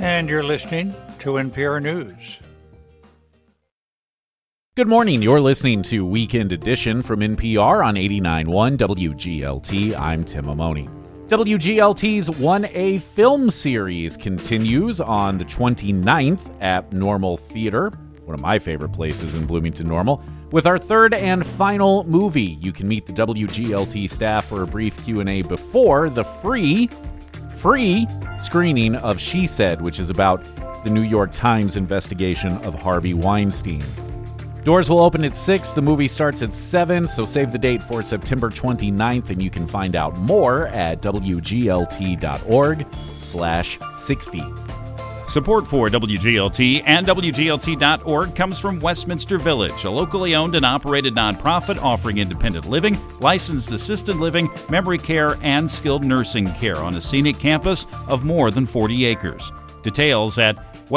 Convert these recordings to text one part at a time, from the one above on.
And you're listening to NPR News. Good morning. You're listening to Weekend Edition from NPR on 89.1 WGLT. I'm Tim Amoni. WGLT's 1A film series continues on the 29th at Normal Theater, one of my favorite places in Bloomington Normal, with our third and final movie. You can meet the WGLT staff for a brief Q&A before the free screening of She Said, which is about the New York Times investigation of Harvey Weinstein. Doors will open at 6. The movie starts at 7, so save the date for September 29th, and you can find out more at wglt.org/60. Support for WGLT and WGLT.org comes from Westminster Village, a locally owned and operated nonprofit offering independent living, licensed assisted living, memory care, and skilled nursing care on a scenic campus of more than 40 acres. Details at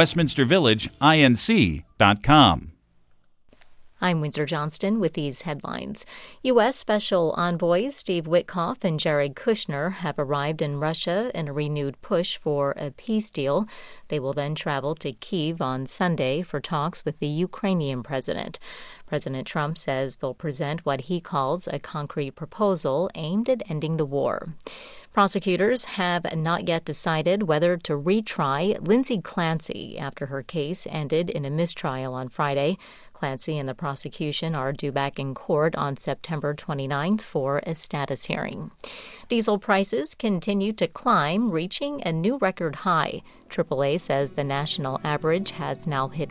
westminstervillageinc.com. I'm Windsor Johnston with these headlines. U.S. Special Envoys Steve Witkoff and Jared Kushner have arrived in Russia in a renewed push for a peace deal. They will then travel to Kyiv on Sunday for talks with the Ukrainian president. President Trump says they'll present what he calls a concrete proposal aimed at ending the war. Prosecutors have not yet decided whether to retry Lindsay Clancy after her case ended in a mistrial on Friday. Clancy and the prosecution are due back in court on September 29th for a status hearing. Diesel prices continue to climb, reaching a new record high. AAA says the national average has now hit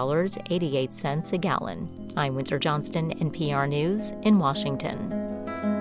$5.88 a gallon. I'm Windsor Johnston, NPR News in Washington.